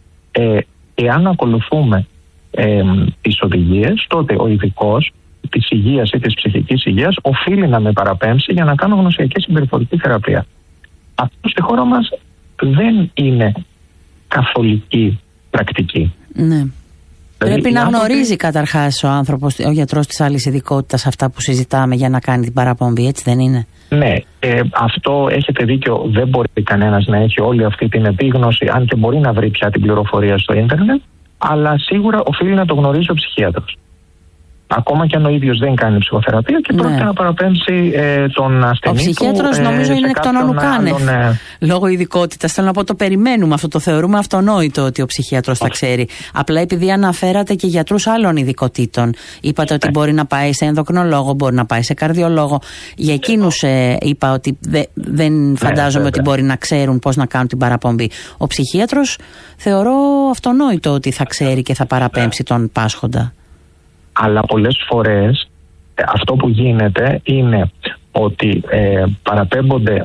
Εάν ακολουθούμε τις οδηγίες, τότε ο ειδικός της υγείας ή της ψυχικής υγείας οφείλει να με παραπέμψει για να κάνω γνωσιακή συμπεριφορική θεραπεία. Αυτό στη χώρα μας δεν είναι καθολική πρακτική. Ναι. Πρέπει να γνωρίζει καταρχάς ο άνθρωπος, ο γιατρός της άλλης ειδικότητας, αυτά που συζητάμε για να κάνει την παραπομπή, έτσι δεν είναι? Ναι, αυτό έχετε δίκιο. Δεν μπορεί κανένας να έχει όλη αυτή την επίγνωση, αν και μπορεί να βρει πια την πληροφορία στο ίντερνετ, αλλά σίγουρα οφείλει να το γνωρίζει ο ψυχίατρος. Ακόμα και αν ο ίδιος δεν κάνει ψυχοθεραπεία και πρόκειται να παραπέμψει τον ασθενή. Ο ψυχίατρος νομίζω είναι εκ των ονουκάνευ. Λόγω ειδικότητας. Θέλω να πω, το περιμένουμε αυτό, το θεωρούμε αυτονόητο ότι ο ψυχίατρος θα ξέρει. Απλά επειδή αναφέρατε και γιατρούς άλλων ειδικοτήτων. Είπατε ότι μπορεί να πάει σε ενδοκρινολόγο, μπορεί να πάει σε καρδιολόγο. Για εκείνους είπα ότι δεν φαντάζομαι ότι μπορεί να ξέρουν πώς να κάνουν την παραπομπή. Ο ψυχίατρος θεωρώ αυτονόητο ότι θα ξέρει και θα παραπέμψει τον πάσχοντα. Αλλά πολλές φορές αυτό που γίνεται είναι ότι παραπέμπονται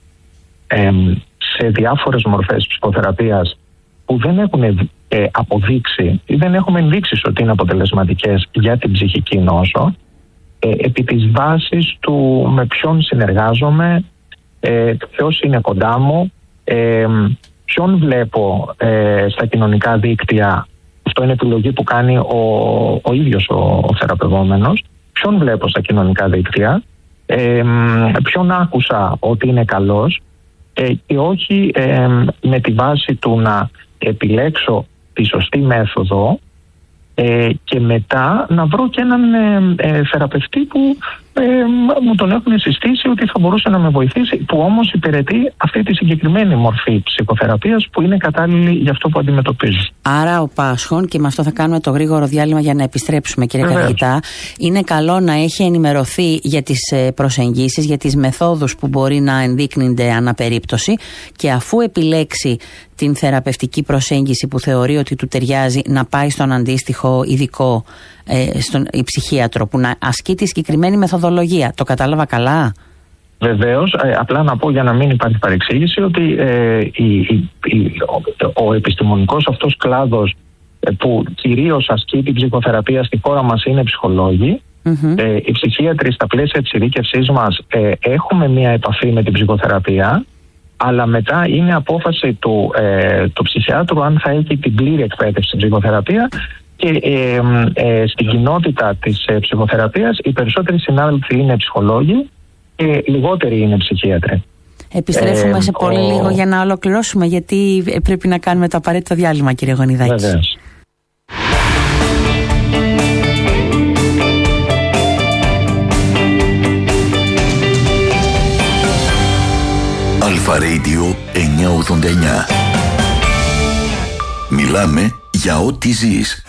σε διάφορες μορφές ψυχοθεραπείας που δεν έχουν αποδείξει ή δεν έχουμε ενδείξεις ότι είναι αποτελεσματικές για την ψυχική νόσο, επί της βάσης του με ποιον συνεργάζομαι, ποιος είναι κοντά μου, ποιον βλέπω στα κοινωνικά δίκτυα. Αυτό είναι επιλογή που κάνει ο ίδιος ο θεραπευόμενος. Ποιον βλέπω στα κοινωνικά δίκτυα, ποιον άκουσα ότι είναι καλός, και όχι με τη βάση του να επιλέξω τη σωστή μέθοδο και μετά να βρω και έναν θεραπευτή που μου τον έχουν συστήσει ότι θα μπορούσε να με βοηθήσει, που όμως υπηρετεί αυτή τη συγκεκριμένη μορφή ψυχοθεραπείας που είναι κατάλληλη για αυτό που αντιμετωπίζω. Άρα ο Πάσχων, και με αυτό θα κάνουμε το γρήγορο διάλειμμα για να επιστρέψουμε, κύριε καθηγητά, είναι καλό να έχει ενημερωθεί για τις προσεγγίσεις, για τις μεθόδους που μπορεί να ενδείκνυνται ανά περίπτωση, και αφού επιλέξει την θεραπευτική προσέγγιση που θεωρεί ότι του ταιριάζει, να πάει στον αντίστοιχο ειδικό, στον ψυχίατρο, που να ασκεί τη συγκεκριμένη μεθοδολογία. Το κατάλαβα καλά? Βεβαίως, απλά να πω για να μην υπάρχει παρεξήγηση ότι ο επιστημονικός αυτός κλάδος που κυρίως ασκεί την ψυχοθεραπεία στη χώρα μας είναι ψυχολόγοι. Οι ψυχίατροι στα πλαίσια της ειδίκευσής μας έχουμε μία επαφή με την ψυχοθεραπεία, αλλά μετά είναι απόφαση του ψυχιάτρου αν θα έχει την πλήρη εκπαίδευση στην ψυχοθεραπεία, και στην κοινότητα της ψυχοθεραπείας οι περισσότεροι συνάδελφοι είναι ψυχολόγοι και λιγότεροι είναι ψυχίατροι. Επιστρέφουμε σε πολύ λίγο για να ολοκληρώσουμε, γιατί πρέπει να κάνουμε το απαραίτητο διάλειμμα, κύριε Γονιδάκη. Βεβαίως. Αλφα Radio 989. Μιλάμε για ό,τι ζεις.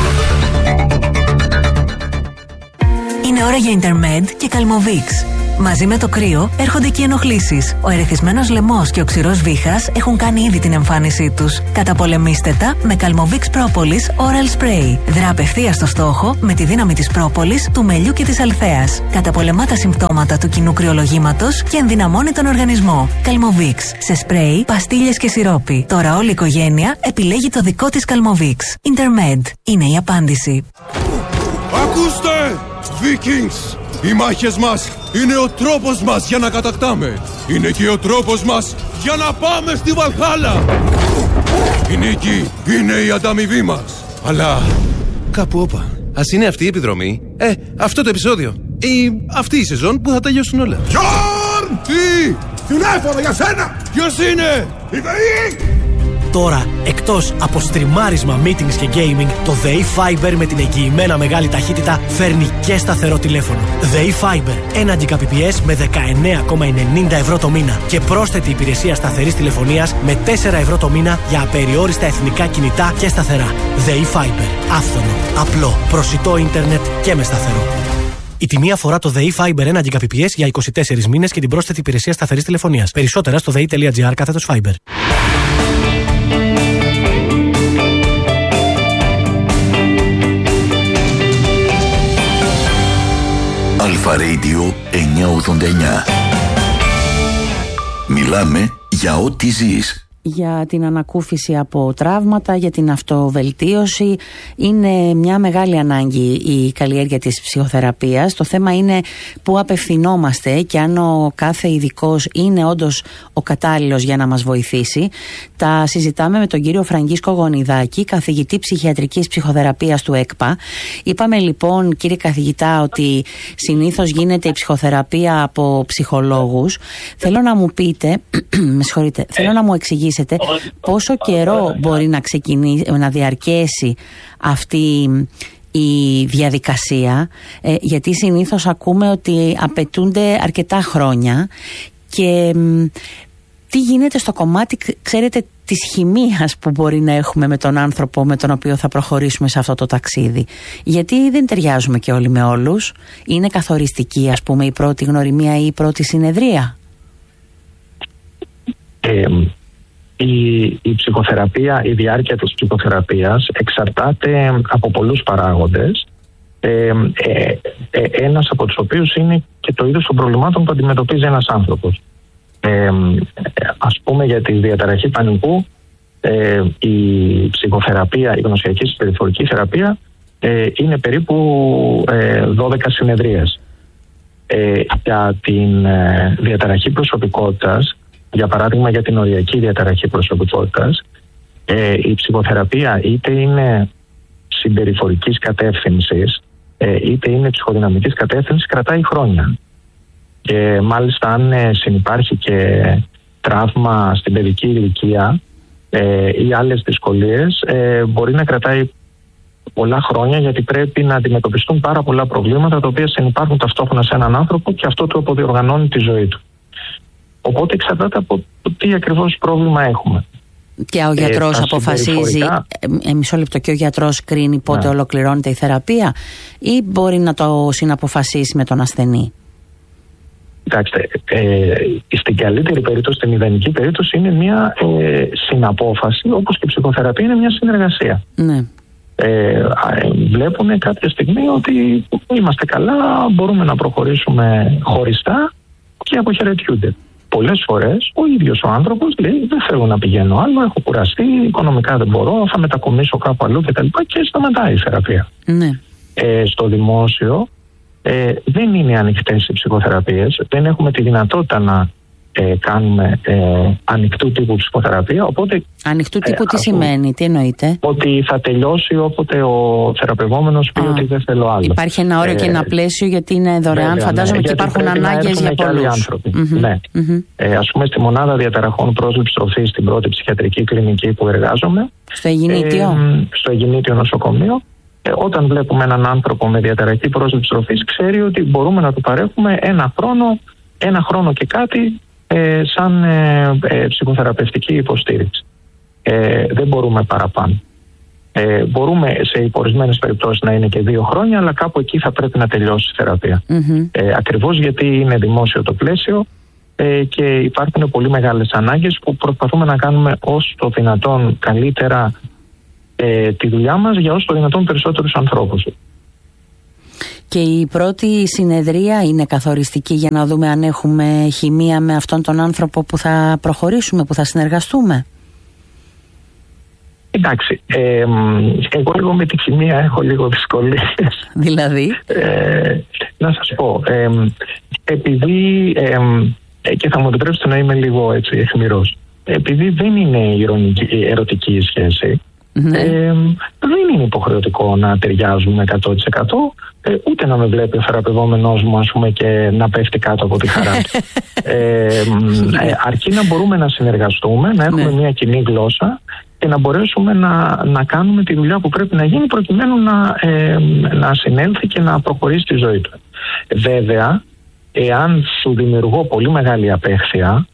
Είναι ώρα για Intermed και Calmovix. Μαζί με το κρύο έρχονται και οι ενοχλήσεις. Ο ερεθισμένος λαιμός και ο ξηρός βήχας έχουν κάνει ήδη την εμφάνισή τους. Καταπολεμήστε τα με Calmovix Propolis Oral Spray. Δρά απευθείας στο στόχο με τη δύναμη της πρόπολης, του μελιού και της αλθέας. Καταπολεμά τα συμπτώματα του κοινού κρυολογήματος και ενδυναμώνει τον οργανισμό. Calmovix σε σπρέι, παστίλες και σιρόπι. Τώρα όλη η οικογένεια επιλέγει το δικό της Calmovix. Intermed είναι η απάντηση. Ακούστε, Vikings! Οι μάχες μας είναι ο τρόπος μας για να κατακτάμε. Είναι και ο τρόπος μας για να πάμε στη Βαλχάλα. Η νίκη είναι η ανταμοιβή μας. Αλλά κάπου όπα. Ας είναι αυτή η επιδρομή, αυτό το επεισόδιο, ή αυτή η σεζόν που θα τελειώσουν όλα. Γιόρν! Τι! Τηλέφωνο για σένα! Ποιος είναι? Η ΔΕΗ! Τώρα, εκτός από στριμάρισμα, meetings και gaming, το ΔΕΗ Fiber με την εγγυημένα μεγάλη ταχύτητα φέρνει και σταθερό τηλέφωνο. ΔΕΗ Fiber, 1 Gbps με 19,90 ευρώ το μήνα και πρόσθετη υπηρεσία σταθερής τηλεφωνίας με 4 ευρώ το μήνα για απεριόριστα εθνικά κινητά και σταθερά. ΔΕΗ Fiber, άφθονο, απλό, προσιτό ίντερνετ και με σταθερό. Η τιμή αφορά το ΔΕΗ Fiber 1 Gbps για 24 μήνες και την πρόσθετη υπηρεσία σταθερής τηλεφωνίας. Περισσότερα στο dei.gr/Fiber. Αλφα Radio 989. Μιλάμε για ό,τι ζεις. Για την ανακούφιση από τραύματα, για την αυτοβελτίωση. Είναι μια μεγάλη ανάγκη η καλλιέργεια της ψυχοθεραπείας. Το θέμα είναι πού απευθυνόμαστε και αν ο κάθε ειδικός είναι όντως ο κατάλληλος για να μας βοηθήσει. Τα συζητάμε με τον κύριο Φραγκίσκο Γονιδάκη, καθηγητή ψυχιατρικής ψυχοθεραπείας του ΕΚΠΑ. Είπαμε λοιπόν, κύριε καθηγητά, ότι συνήθως γίνεται η ψυχοθεραπεία από ψυχολόγους. Θέλω να μου πείτε, θέλω να μου εξηγήσετε πόσο καιρό μπορεί να διαρκέσει αυτή η διαδικασία, γιατί συνήθως ακούμε ότι απαιτούνται αρκετά χρόνια, και τι γίνεται στο κομμάτι, ξέρετε, της χημείας που μπορεί να έχουμε με τον άνθρωπο με τον οποίο θα προχωρήσουμε σε αυτό το ταξίδι. Γιατί δεν ταιριάζουμε και όλοι με όλους. Είναι καθοριστική, ας πούμε, η πρώτη γνωριμία ή η πρώτη συνεδρία? Η ψυχοθεραπεία, η διάρκεια της ψυχοθεραπείας εξαρτάται από πολλούς παράγοντες, ένας από τους οποίους είναι και το είδος των προβλημάτων που αντιμετωπίζει ένας άνθρωπος. Ας πούμε για τη διαταραχή πανικού, η ψυχοθεραπεία, η γνωσιακή συμπεριφορική θεραπεία είναι περίπου 12 συνεδρίες. Για την διαταραχή προσωπικότητας, για παράδειγμα για την οριακή διαταραχή προσωπικότητας, η ψυχοθεραπεία είτε είναι συμπεριφορικής κατεύθυνσης είτε είναι ψυχοδυναμικής κατεύθυνσης, κρατάει χρόνια. Και μάλιστα αν συνυπάρχει και τραύμα στην παιδική ηλικία ή άλλες δυσκολίες, μπορεί να κρατάει πολλά χρόνια, γιατί πρέπει να αντιμετωπιστούν πάρα πολλά προβλήματα τα οποία συνυπάρχουν ταυτόχρονα σε έναν άνθρωπο και αυτό του αποδιοργανώνει τη ζωή του. Οπότε εξαρτάται από το τι ακριβώς πρόβλημα έχουμε. Και ο γιατρός αποφασίζει, μισό λεπτό, και ο γιατρός κρίνει πότε ολοκληρώνεται η θεραπεία, ή μπορεί να το συναποφασίσει με τον ασθενή? Κοιτάξτε, στην καλύτερη περίπτωση, στην ιδανική περίπτωση, είναι μια συναπόφαση, όπως και η ψυχοθεραπεία είναι μια συνεργασία. Ναι. Βλέπουν κάποια στιγμή ότι είμαστε καλά, μπορούμε να προχωρήσουμε χωριστά και αποχαιρετιούνται. Πολλές φορές ο ίδιος ο άνθρωπος λέει: δεν θέλω να πηγαίνω άλλο, έχω κουραστεί, οικονομικά δεν μπορώ, θα μετακομίσω κάπου αλλού κτλ. Και σταματάει η θεραπεία. Ναι. Στο δημόσιο δεν είναι ανοιχτές οι ψυχοθεραπείες, δεν έχουμε τη δυνατότητα να κάνουμε ανοιχτού τύπου ψυχοθεραπεία. Οπότε, ανοιχτού τύπου τι σημαίνει, τι εννοείται? Ότι θα τελειώσει όποτε ο θεραπευόμενος πει ότι δεν θέλω άλλο. Υπάρχει ένα όριο και ένα πλαίσιο, γιατί είναι δωρεάν, βέβαια, φαντάζομαι, και υπάρχουν ανάγκες για πολλούς άνθρωποι. Ναι. Ας πούμε, στη μονάδα διαταραχών πρόσληψης τροφής στην πρώτη ψυχιατρική κλινική που εργάζομαι, στο Αιγινήτιο, στο Αιγινήτιο νοσοκομείο, όταν βλέπουμε έναν άνθρωπο με διαταραχή πρόσληψης τροφής, ξέρει ότι μπορούμε να του παρέχουμε ένα χρόνο και κάτι σαν ψυχοθεραπευτική υποστήριξη. Δεν μπορούμε παραπάνω. Μπορούμε σε ορισμένες περιπτώσεις να είναι και 2 χρόνια, αλλά κάπου εκεί θα πρέπει να τελειώσει η θεραπεία. Ακριβώς γιατί είναι δημόσιο το πλαίσιο και υπάρχουν πολύ μεγάλες ανάγκες που προσπαθούμε να κάνουμε όσο το δυνατόν καλύτερα τη δουλειά μας για όσο το δυνατόν περισσότερους ανθρώπους. Και η πρώτη συνεδρία είναι καθοριστική για να δούμε αν έχουμε χημεία με αυτόν τον άνθρωπο που θα προχωρήσουμε, που θα συνεργαστούμε? Εντάξει, εγώ λίγο με τη χημεία έχω λίγο δυσκολίες. Δηλαδή? Να σας πω, επειδή, και θα μου επιτρέψετε να είμαι λίγο έτσι αιχμηρός, επειδή δεν είναι ερωτική η σχέση, δεν είναι υποχρεωτικό να ταιριάζουμε 100%, ούτε να με βλέπει ο θεραπευόμενος μου, ας πούμε, και να πέφτει κάτω από τη χαρά του. Αρκεί να μπορούμε να συνεργαστούμε, να έχουμε μια κοινή γλώσσα και να μπορέσουμε να κάνουμε τη δουλειά που πρέπει να γίνει προκειμένου να συνέλθει και να προχωρήσει τη ζωή του. Βέβαια, εάν σου δημιουργώ πολύ μεγάλη απέχθεια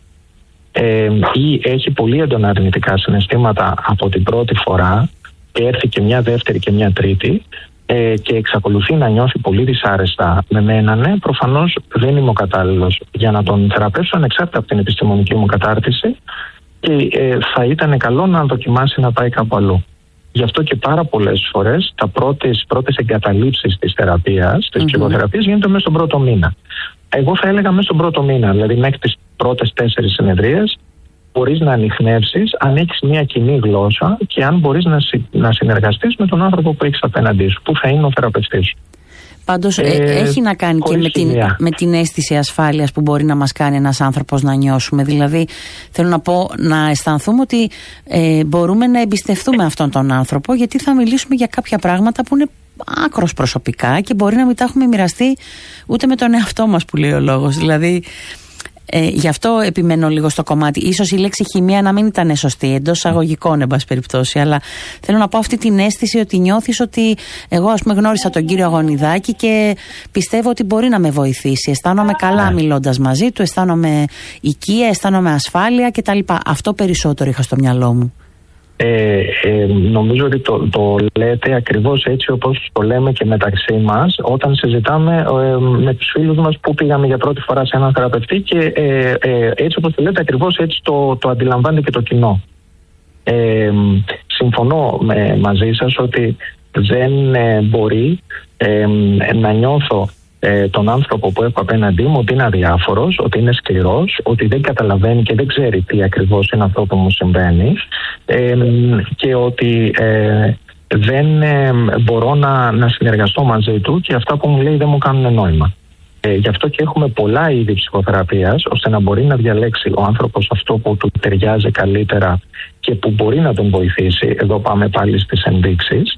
ή έχει πολύ έντονα αρνητικά συναισθήματα από την πρώτη φορά και έρθει και μια δεύτερη και μια τρίτη και εξακολουθεί να νιώθει πολύ δυσάρεστα με μένα, ναι, προφανώς δεν είμαι ο κατάλληλος για να τον θεραπεύσω ανεξάρτητα από την επιστημονική μου κατάρτιση και θα ήταν καλό να δοκιμάσει να πάει κάπου αλλού. Γι' αυτό και πάρα πολλές φορές τα πρώτες εγκαταλείψεις της θεραπείας, της ψυχοθεραπείας, γίνονται μέσα στον πρώτο μήνα. Εγώ θα έλεγα μέσα στον πρώτο μήνα, δηλαδή μέχρι τις πρώτες 4 συνεδρίες, μπορείς να ανιχνεύσεις αν έχεις μια κοινή γλώσσα και αν μπορείς να συνεργαστείς με τον άνθρωπο που έχεις απέναντί σου, που θα είναι ο θεραπευτής σου. Πάντως έχει να κάνει και με την αίσθηση ασφάλειας που μπορεί να μας κάνει ένας άνθρωπος να νιώσουμε. Δηλαδή, θέλω να πω, να αισθανθούμε ότι μπορούμε να εμπιστευτούμε αυτόν τον άνθρωπο, γιατί θα μιλήσουμε για κάποια πράγματα που είναι άκρος προσωπικά και μπορεί να μην τα έχουμε μοιραστεί ούτε με τον εαυτό μας, που λέει ο λόγος. Δηλαδή, γι' αυτό επιμένω λίγο στο κομμάτι. Ίσως η λέξη χημεία να μην ήταν σωστή, εντός εισαγωγικών, εν πάση περιπτώσει. Αλλά θέλω να πω αυτή την αίσθηση ότι νιώθεις ότι εγώ, ας πούμε, γνώρισα τον κύριο Αγωνιδάκη και πιστεύω ότι μπορεί να με βοηθήσει. Αισθάνομαι καλά μιλώντας μαζί του, αισθάνομαι οικία, αισθάνομαι ασφάλεια κτλ. Αυτό περισσότερο είχα στο μυαλό μου. Νομίζω ότι το λέτε ακριβώς έτσι όπως το λέμε και μεταξύ μας όταν συζητάμε με τους φίλους μας που πήγαμε για πρώτη φορά σε έναν θεραπευτή και έτσι όπως το λέτε ακριβώς έτσι το αντιλαμβάνεται και το κοινό. Συμφωνώ μαζί σας ότι δεν μπορεί να νιώθω τον άνθρωπο που έχω απέναντί μου ότι είναι αδιάφορος, ότι είναι σκληρός, ότι δεν καταλαβαίνει και δεν ξέρει τι ακριβώς είναι αυτό που μου συμβαίνει και ότι δεν μπορώ να συνεργαστώ μαζί του και αυτά που μου λέει δεν μου κάνουν νόημα. Γι' αυτό και έχουμε πολλά είδη ψυχοθεραπείας ώστε να μπορεί να διαλέξει ο άνθρωπος αυτό που του ταιριάζει καλύτερα και που μπορεί να τον βοηθήσει. Εδώ πάμε πάλι στις ενδείξεις.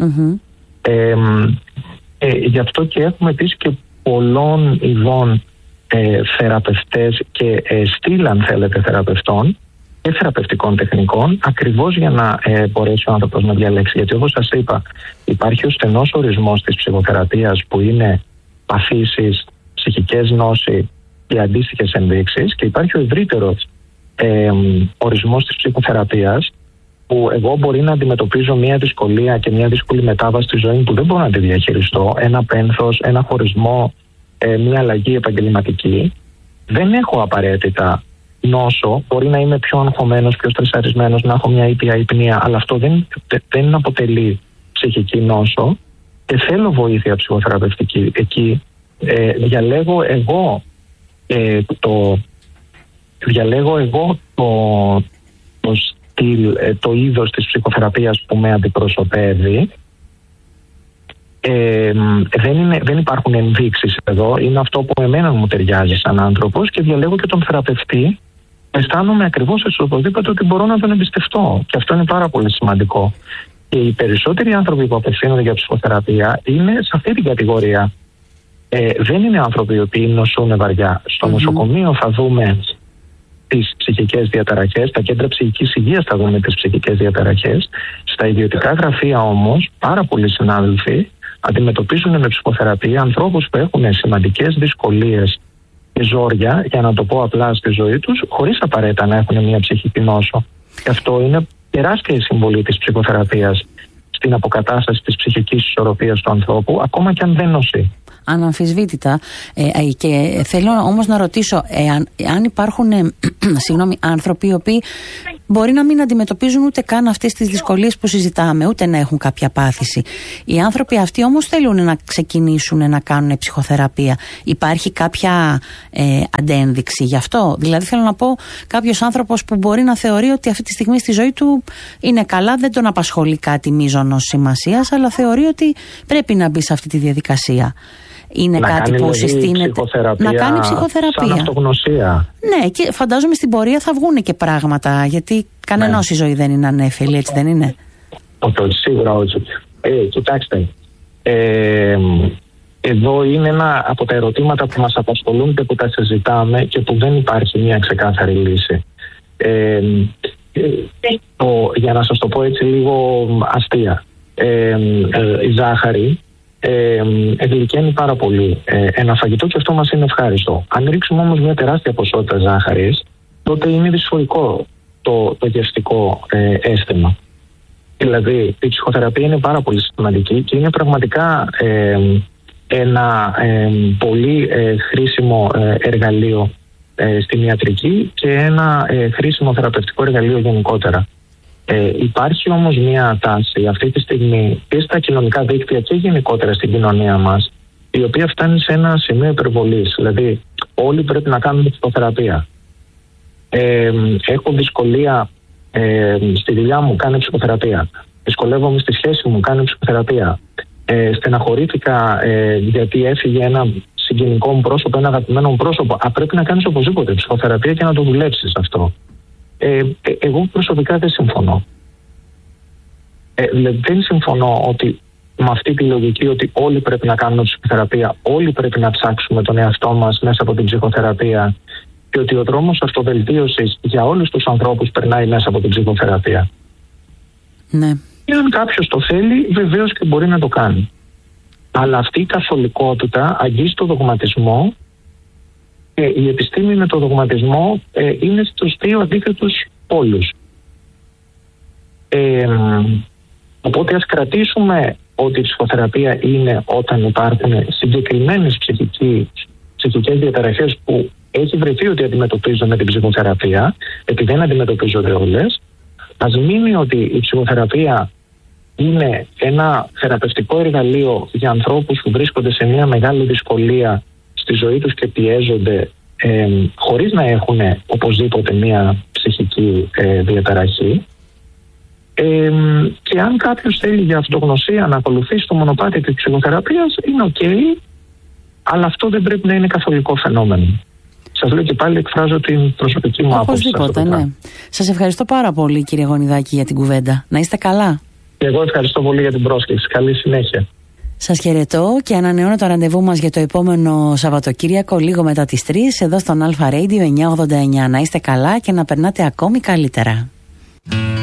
Γι' αυτό και έχουμε επίσης και πολλών ειδών θεραπευτές και στυλ, αν θέλετε, θεραπευτών και θεραπευτικών τεχνικών, ακριβώς για να μπορέσει ο άνθρωπος να διαλέξει. Γιατί όπως σας είπα, υπάρχει ο στενός ορισμός της ψυχοθεραπείας που είναι παθήσεις, ψυχικές νόσοι και αντίστοιχες ενδείξεις, και υπάρχει ο ευρύτερος ορισμός της ψυχοθεραπείας, που εγώ μπορεί να αντιμετωπίζω μια δυσκολία και μια δύσκολη μετάβαση στη ζωή που δεν μπορώ να τη διαχειριστώ, ένα πένθος, ένα χωρισμό, μια αλλαγή επαγγελματική. Δεν έχω απαραίτητα νόσο, μπορεί να είμαι πιο αγχωμένος, πιο στρεσαρισμένος, να έχω μια ήπια υπνία, αλλά αυτό δεν αποτελεί ψυχική νόσο και θέλω βοήθεια ψυχοθεραπευτική. Εκεί διαλέγω εγώ το είδος της ψυχοθεραπείας που με αντιπροσωπεύει. Δεν υπάρχουν ενδείξεις εδώ, είναι αυτό που εμένα μου ταιριάζει σαν άνθρωπος, και διαλέγω και τον θεραπευτή. Αισθάνομαι ακριβώς οπωσδήποτε ότι μπορώ να τον εμπιστευτώ, και αυτό είναι πάρα πολύ σημαντικό. Και οι περισσότεροι άνθρωποι που απευθύνονται για ψυχοθεραπεία είναι σε αυτή την κατηγορία. Δεν είναι άνθρωποι οι οποίοι νοσούν βαριά. Στο νοσοκομείο θα δούμε τις ψυχικές διαταραχές, στα κέντρα ψυχικής υγείας θα δούμε τις ψυχικές διαταραχές. Στα ιδιωτικά γραφεία όμως, πάρα πολλοί συνάδελφοι αντιμετωπίζουν με ψυχοθεραπεία ανθρώπους που έχουν σημαντικές δυσκολίες και ζόρια, για να το πω απλά, στη ζωή τους, χωρίς απαραίτητα να έχουν μια ψυχική νόσο. Και αυτό είναι τεράστια η συμβολή της ψυχοθεραπείας στην αποκατάσταση της ψυχικής ισορροπίας του ανθρώπου, ακόμα και αν δεν νοσεί. Αναμφισβήτητα. Και θέλω όμως να ρωτήσω, αν υπάρχουν άνθρωποι οι οποίοι μπορεί να μην αντιμετωπίζουν ούτε καν αυτές τις δυσκολίες που συζητάμε, ούτε να έχουν κάποια πάθηση. Οι άνθρωποι αυτοί όμως θέλουν να ξεκινήσουν να κάνουν ψυχοθεραπεία. Υπάρχει κάποια αντένδειξη γι' αυτό? Δηλαδή θέλω να πω, κάποιος άνθρωπος που μπορεί να θεωρεί ότι αυτή τη στιγμή στη ζωή του είναι καλά, δεν τον απασχολεί κάτι μείζωνος σημασίας, αλλά θεωρεί ότι πρέπει να μπει σε αυτή τη διαδικασία. Είναι να κάτι που συστήνεται να κάνει ψυχοθεραπεία. Σαν αυτογνωσία. Ναι, και φαντάζομαι στην πορεία θα βγουν και πράγματα, γιατί κανενός η ζωή δεν είναι ανέφελη, έτσι δεν είναι? Όχι, σίγουρα όχι. Κοιτάξτε, εδώ είναι ένα από τα ερωτήματα που μας απασχολούν και που τα συζητάμε και που δεν υπάρχει μια ξεκάθαρη λύση. Για να σας το πω έτσι λίγο αστεία, η ζάχαρη γλυκαίνει πάρα πολύ ένα φαγητό, και αυτό μας είναι ευχάριστο. Αν ρίξουμε όμως μια τεράστια ποσότητα ζάχαρης, τότε είναι δυσφορικό το γευστικό αίσθημα. Δηλαδή η ψυχοθεραπεία είναι πάρα πολύ σημαντική και είναι πραγματικά ένα πολύ χρήσιμο εργαλείο στην ιατρική και ένα χρήσιμο θεραπευτικό εργαλείο γενικότερα. Υπάρχει όμως μια τάση αυτή τη στιγμή και στα κοινωνικά δίκτυα και γενικότερα στην κοινωνία μας, η οποία φτάνει σε ένα σημείο υπερβολής. Δηλαδή όλοι πρέπει να κάνουμε ψυχοθεραπεία. Έχω δυσκολία στη δουλειά μου, κάνω ψυχοθεραπεία. Δυσκολεύομαι στη σχέση μου, κάνω ψυχοθεραπεία. Στεναχωρήθηκα γιατί έφυγε ένα συγγενικό μου πρόσωπο, ένα αγαπημένο μου πρόσωπο. Πρέπει να κάνεις οπωσδήποτε ψυχοθεραπεία και να το δουλέψεις αυτό. Εγώ προσωπικά δεν συμφωνώ. Δεν συμφωνώ ότι με αυτή τη λογική ότι όλοι πρέπει να κάνουμε ψυχοθεραπεία, όλοι πρέπει να ψάξουμε τον εαυτό μας μέσα από την ψυχοθεραπεία, και ότι ο δρόμος αυτοβελτίωσης για όλους τους ανθρώπους περνάει μέσα από την ψυχοθεραπεία. Ναι. Και αν κάποιος το θέλει, βεβαίως και μπορεί να το κάνει. Αλλά αυτή η καθολικότητα αγγίζει το δογματισμό, και η επιστήμη με το δογματισμό είναι στους δύο αντίθετους πόλους. Οπότε ας κρατήσουμε ότι η ψυχοθεραπεία είναι όταν υπάρχουν συγκεκριμένες ψυχικές διαταραχές που έχει βρεθεί ότι αντιμετωπίζονται με την ψυχοθεραπεία, επειδή δεν αντιμετωπίζονται όλες. Ας μείνει ότι η ψυχοθεραπεία είναι ένα θεραπευτικό εργαλείο για ανθρώπους που βρίσκονται σε μια μεγάλη δυσκολία στη ζωή τους και πιέζονται χωρίς να έχουν οπωσδήποτε μια ψυχική διαταραχή. Και αν κάποιος θέλει για αυτογνωσία να ακολουθήσει το μονοπάτι της ψυχοθεραπείας, είναι ok, αλλά αυτό δεν πρέπει να είναι καθολικό φαινόμενο. Σας λέω και πάλι, εκφράζω την προσωπική μου άποψη. Οπωσδήποτε, ναι. Σας ευχαριστώ πάρα πολύ, κύριε Γονιδάκη, για την κουβέντα. Να είστε καλά. Και εγώ ευχαριστώ πολύ για την πρόσκληση. Καλή συνέχεια. Σας χαιρετώ και ανανεώνω το ραντεβού μας για το επόμενο Σαββατοκύριακο λίγο μετά τις 3 εδώ στον Αλφα Radio 989. Να είστε καλά και να περνάτε ακόμη καλύτερα.